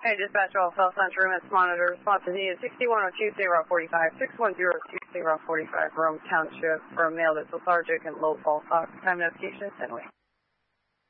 Hey, dispatch all cell center room, monitor. Response is needed 6102-045, 6102-045, Rome Township, for a male that's lethargic and low pulse. Time notification, 10 away.